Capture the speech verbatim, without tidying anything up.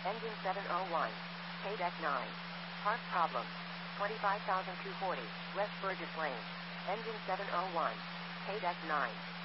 Engine seven oh one. K deck nine. Park problem. twenty-five thousand two hundred forty, West Burgess Lane. Engine seven oh one. K deck nine.